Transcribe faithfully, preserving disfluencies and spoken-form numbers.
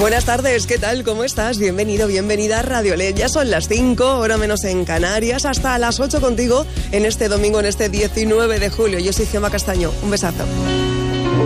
Buenas tardes, ¿qué tal? ¿Cómo estás? Bienvenido, bienvenida a Radio L E D. Ya son las cinco, hora menos en Canarias, hasta las ocho contigo en este domingo, en este diecinueve de julio. Yo soy Gemma Castaño. Un besazo.